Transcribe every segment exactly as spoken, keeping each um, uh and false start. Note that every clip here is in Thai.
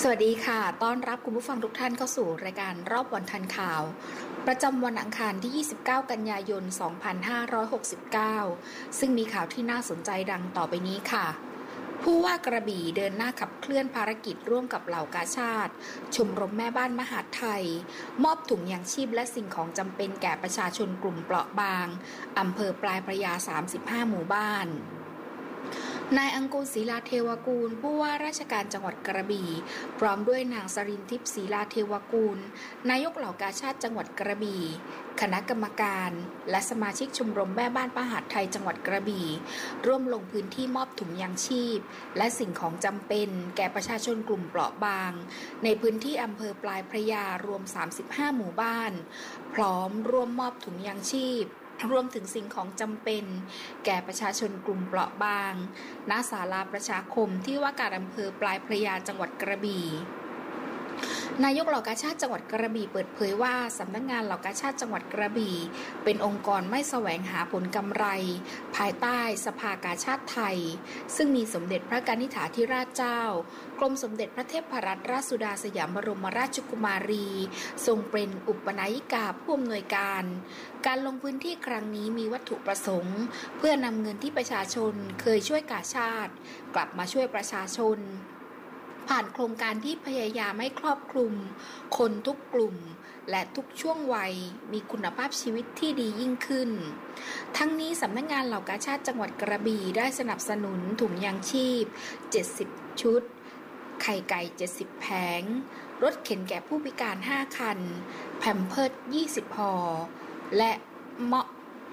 วัสดีค่ะต้อนรับคุณผู้ฟังทุกท่านเข้าสู่รายการรอบวันทันข่าวประจำวันอังคารที่ยี่สิบเก้ากันยายนสองพันห้าร้อยหกสิบเก้าซึ่งมีข่าวที่น่าสนใจดังต่อไปนี้ค่ะผู้ว่ากระบี่เดินหน้าขับเคลื่อนภารกิจร่วมกับเหล่ากาชาดชมรมแม่บ้านมหาดไทยมอบถุงยางชีพและสิ่งของจำเป็นแก่ประชาชนกลุ่มเปราะบางอำเภอปลายพระยาสามสิบห้าหมู่บ้านนายอังกูลศรีลาเทวกูลผู้ว่าราชการจังหวัดกระบี่พร้อมด้วยนางสรินทิพย์ศรีลาเทวกูลนายกเหล่ากาชาดจังหวัดกระบี่คณะกรรมการและสมาชิกชมรมแม่บ้านมหาดไทยจังหวัดกระบี่ร่วมลงพื้นที่มอบถุงยางชีพและสิ่งของจำเป็นแก่ประชาชนกลุ่มเปราะบางในพื้นที่อำเภอปลายพระยารวมสามสิบห้าหมู่บ้านพร้อมร่วมมอบถุงยางชีพรวมถึงสิ่งของจำเป็นแก่ประชาชนกลุ่มเปราะบางณศาลาประชาคมที่ว่าการอำเภอปลายพระยาจังหวัดกระบี่นายกเหล่ากาชาดจังหวัดกระบี่เปิดเผยว่าสำนักงานเหล่ากาชาดจังหวัดกระบี่เป็นองค์กรไม่แสวงหาผลกำไรภายใต้สภากาชาดไทยซึ่งมีสมเด็จพระกนิษฐาธิราชเจ้ากรมสมเด็จพระเทพรัตนราชสุดาสยามบรมราชกุมารีทรงเป็นอุปนายิกาผู้อำนวยการการลงพื้นที่ครั้งนี้มีวัตถุประสงค์เพื่อนำเงินที่ประชาชนเคยช่วยกาชาดกลับมาช่วยประชาชนผ่านโครงการที่พยายามให้ครอบคลุมคนทุกกลุ่มและทุกช่วงวัยมีคุณภาพชีวิตที่ดียิ่งขึ้นทั้งนี้สำนักงานเหล่ากาชาดจังหวัดกระบี่ได้สนับสนุนถุงยางชีพเจ็ดสิบชุดไข่ไก่เจ็ดสิบแผงรถเข็นแก่ผู้พิการห้าคันแพมเพิร์สยี่สิบห่อและหม้อ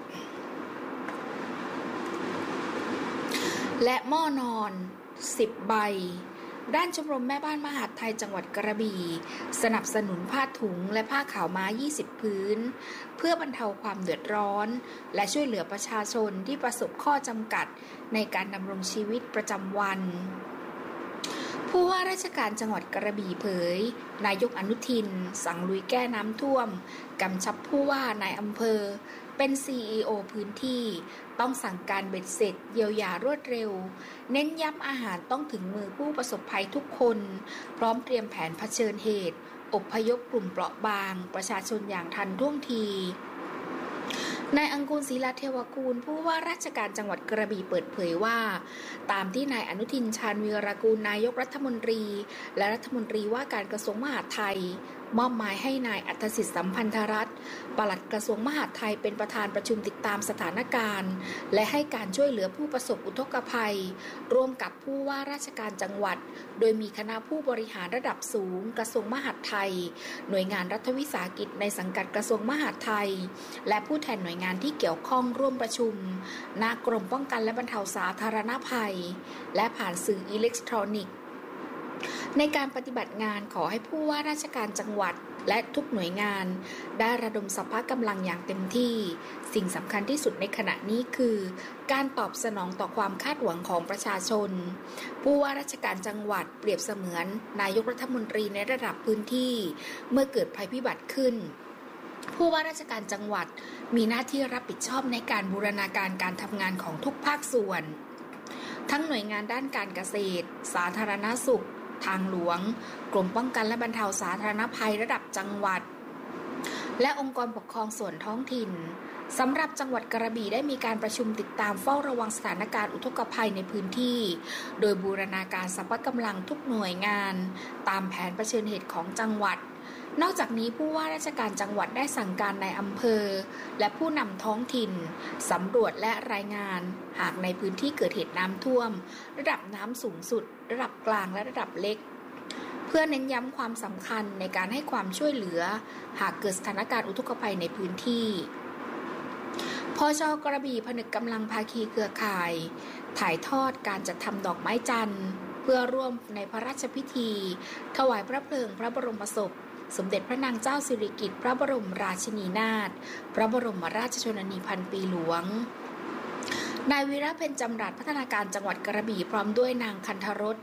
และหม้อนอนสิบใบด้านชมรมแม่บ้านมหาดไทยจังหวัดกระบี่สนับสนุนผ้าถุงและผ้าขาวม้ายี่สิบพื้นเพื่อบรรเทาความเดือดร้อนและช่วยเหลือประชาชนที่ประสบข้อจำกัดในการดำรงชีวิตประจำวันผู้ว่าราชการจังหวัดกระบี่เผยนายกอนุทินสั่งลุยแก้น้ำท่วมกำชับผู้ว่านายอำเภอเป็น ซี อี โอ พื้นที่ต้องสั่งการเบ็ดเสร็จเยียวยารวดเร็วเน้นย้ำอาหารต้องถึงมือผู้ประสบภัยทุกคนพร้อมเตรียมแผนเผชิญเหตุอพยพกลุ่มเปราะบางประชาชนอย่างทันท่วงทีนายอังกูลศรีลาเทวกูลผู้ว่าราชการจังหวัดกระบี่เปิดเผยว่าตามที่นายอนุทินชาญวีรกูลนายกรัฐมนตรีและรัฐมนตรีว่าการกระทรวงมหาดไทยมอบหมายให้นายอัธสิทธิ์สัมพันธรัตน์ปลัดกระทรวงมหาดไทยเป็นประธานประชุมติดตามสถานการณ์และให้การช่วยเหลือผู้ประสบอุทกภัยร่วมกับผู้ว่าราชการจังหวัดโดยมีคณะผู้บริหารระดับสูงกระทรวงมหาดไทยหน่วยงานรัฐวิสาหกิจในสังกัดกระทรวงมหาดไทยและผู้แทนหน่วยงานที่เกี่ยวข้องร่วมประชุมณกรมป้องกันและบรรเทาสาธารณภัยและผ่านสื่ออิเล็กทรอนิกส์ในการปฏิบัติงานขอให้ผู้ว่าราชการจังหวัดและทุกหน่วยงานได้ระดมสรรพกำลังอย่างเต็มที่สิ่งสำคัญที่สุดในขณะนี้คือการตอบสนองต่อความคาดหวังของประชาชนผู้ว่าราชการจังหวัดเปรียบเสมือนนายกรัฐมนตรีในระดับพื้นที่เมื่อเกิดภัยพิบัติขึ้นผู้ว่าราชการจังหวัดมีหน้าที่รับผิดชอบในการบูรณาการการทำงานของทุกภาคส่วนทั้งหน่วยงานด้านการเกษตรสาธารณสุขทางหลวงกรมป้องกันและบรรเทาสาธารณภัยระดับจังหวัดและองค์กรปกครองส่วนท้องถิ่นสำหรับจังหวัดกระบี่ได้มีการประชุมติดตามเฝ้าระวังสถานการณ์อุทกภัยในพื้นที่โดยบูรณาการสรรพกำลังทุกหน่วยงานตามแผนเผชิญเหตุของจังหวัดนอกจากนี้ผู้ว่าราชการจังหวัดได้สั่งการในอำเภอและผู้นำท้องถิ่นสำรวจและรายงานหากในพื้นที่เกิดเหตุน้ำท่วมระดับน้ำสูงสุดระดับกลางและระดับเล็กเพื่อเน้นย้ำความสำคัญในการให้ความช่วยเหลือหากเกิดสถานการณ์อุทกภัยในพื้นที่พช.กระบี่ผนึกกำลังภาคีเครือข่ายถ่ายทอดการจัดทำดอกไม้จันทร์เพื่อร่วมในพระราชพิธีถวายพระเพลิงพระบรมศพสมเด็จพระนางเจ้าสิริกิติ์พระบรมราชินีนาถพระบรมราชชนนีพันปีหลวงนายวีระเพ็ญจำรัดพัฒนาการจังหวัดกระบี่พร้อมด้วยนางคันธรส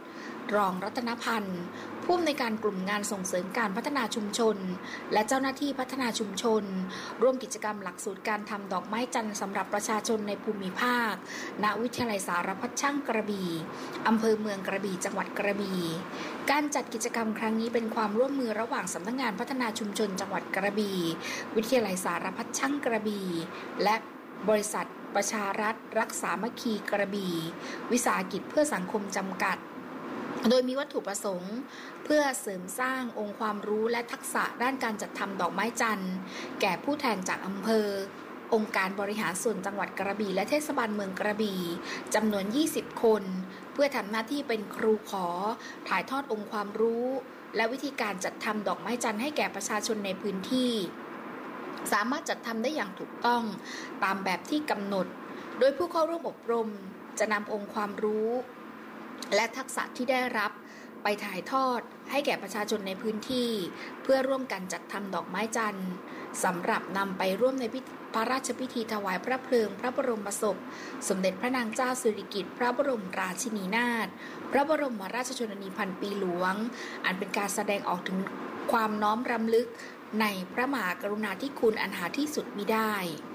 รองรัตนพันธ์ผู้อำนวยการกลุ่มงานส่งเสริมการพัฒนาชุมชนและเจ้าหน้าที่พัฒนาชุมชนร่วมกิจกรรมหลักสูตรการทำดอกไม้จันทร์สำหรับประชาชนในภูมิภาคณวิทยาลัยสารพัดช่างกระบี่อำเภอเมืองกระบี่จังหวัดกระบี่การจัดกิจกรรมครั้งนี้เป็นความร่วมมือระหว่างสำนักงานพัฒนาชุมชนจังหวัดกระบี่วิทยาลัยสารพัดช่างกระบี่และบริษัทประชารัฐรักษามัคคีกระบี่วิสาหกิจเพื่อสังคมจำกัดโดยมีวัตถุประสงค์เพื่อเสริมสร้างองค์ความรู้และทักษะด้านการจัดทำดอกไม้จันทร์แก่ผู้แทนจากอำเภอองค์การบริหารส่วนจังหวัดกระบี่และเทศบาลเมืองกระบี่จำนวนยี่สิบคนเพื่อทำหน้าที่เป็นครูขอถ่ายทอดองค์ความรู้และวิธีการจัดทำดอกไม้จันทร์ให้แก่ประชาชนในพื้นที่สามารถจัดทำได้อย่างถูกต้องตามแบบที่กำหนดโดยผู้เข้าร่วมอบรมจะนำองค์ความรู้และทักษะที่ได้รับไปถ่ายทอดให้แก่ประชาชนในพื้นที่เพื่อร่วมกันจัดทำดอกไม้จันทร์สำหรับนำไปร่วมในพระราชพิธีถวายพระเพลิงพระบรมศพสมเด็จพระนางเจ้าสิริกิติ์พระบรมราชินีนาถพระบรมราชชนนีพันปีหลวงอันเป็นการแสดงออกถึงความน้อมรำลึกในพระมหากรุณาธิคุณอันหาที่สุดมิได้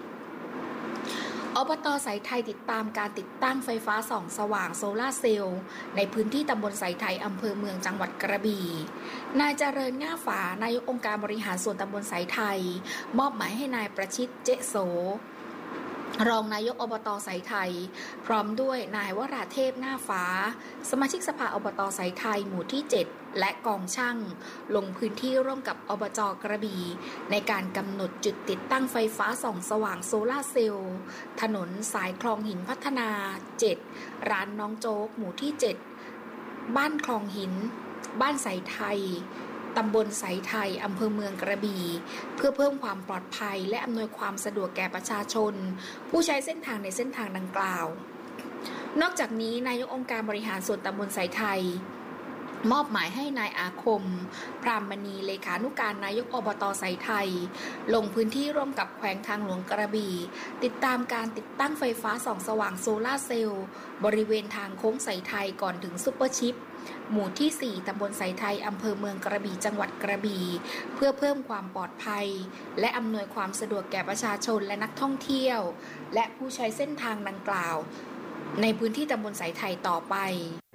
อบต.สายไทยติดตามการติดตั้งไฟฟ้าส่องสว่างโซลาร์เซลล์ในพื้นที่ตำบลสายไทยอำเภอเมืองจังหวัดกระบี่นายเจริญง่าฝานายกองค์การบริหารส่วนตำบลสายไทยมอบหมายให้นายประชิตเจโสรองนายกอบต.สายไทยพร้อมด้วยนายวราเทพง่าฝาสมาชิกสภาอบต.สายไทยหมู่ที่เจ็ดและกองช่างลงพื้นที่ร่วมกับอบจ.กระบี่ในการกำหนดจุดติดตั้งไฟฟ้าส่องสว่างโซลาร์เซลล์ถนนสายคลองหินพัฒนาเจ็ดร้านน้องโจ๊กหมู่ที่เจ็ดบ้านคลองหินบ้านสายไทยตำบลสายไทยอำเภอเมืองกระบี่เพื่อเพิ่มความปลอดภัยและอำนวยความสะดวกแก่ประชาชนผู้ใช้เส้นทางในเส้นทางดังกล่าวนอกจากนี้นายกองค์การบริหารส่วนตำบลสายไทยมอบหมายให้นายอาคมพรามมณีเลขานุการนายกอบต.สายไทยลงพื้นที่ร่วมกับแขวงทางหลวงกระบี่ติดตามการติดตั้งไฟฟ้าส่องสว่างโซลาร์เซลล์บริเวณทางโค้งสายไทยก่อนถึงซุปเปอร์ชิปหมู่ที่สี่ตำบลสายไทยอำเภอเมืองกระบี่จังหวัดกระบี่เพื่อเพิ่มความปลอดภัยและอำนวยความสะดวกแก่ประชาชนและนักท่องเที่ยวและผู้ใช้เส้นทางดังกล่าวในพื้นที่ตำบลสายไทยต่อไป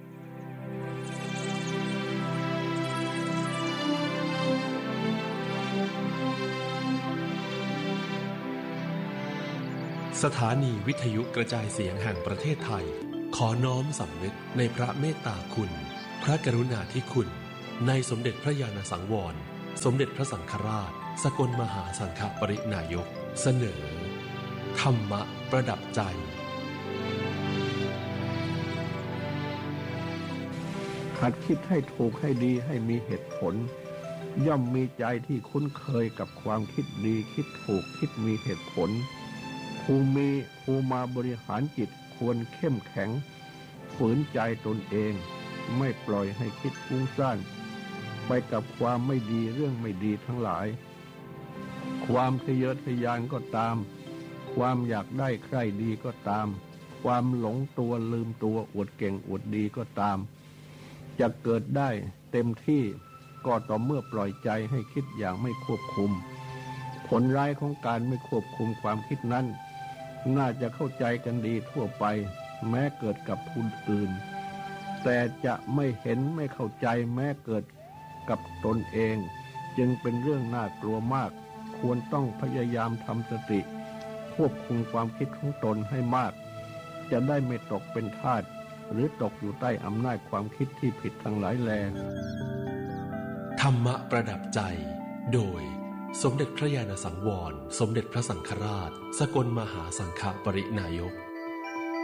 สถานีวิทยุกระจายเสียงแห่งประเทศไทยขอน้อมสำนึกในพระเมตตาคุณพระกรุณาธิคุณในสมเด็จพระญาณสังวรสมเด็จพระสังฆราชสกลมหาสังฆปรินายกเสนอธรรมะประดับใจหัดคิดให้ถูกให้ดีให้มีเหตุผลย่อมมีใจที่คุ้นเคยกับความคิดดีคิดถูกคิดมีเหตุผลผู้มีผู้มาบริหารจิตควรเข้มแข็งฝืนใจตนเองไม่ปล่อยให้คิดฟุ้งซ่านไปกับความไม่ดีเรื่องไม่ดีทั้งหลายความทะเยอทะยานก็ตามความอยากได้ใคร่ดีก็ตามความหลงตัวลืมตัวอวดเก่งอวดดีก็ตามจะเกิดได้เต็มที่ก็ต่อเมื่อปล่อยใจให้คิดอย่างไม่ควบคุมผลร้ายของการไม่ควบคุมความคิดนั้นน่าจะเข้าใจกันดีทั่วไปแม้เกิดกับผู้อื่นแต่จะไม่เห็นไม่เข้าใจแม้เกิดกับตนเองจึงเป็นเรื่องน่ากลัวมากควรต้องพยายามทำสติควบคุมความคิดของตนให้มากจะได้ไม่ตกเป็นทาสหรือตกอยู่ใต้อำนาจความคิดที่ผิดทั้งหลายแลธรรมะประดับใจโดยสมเด็จพระญาณสังวรสมเด็จพระสังฆราชสกลมหาสังฆปรินายก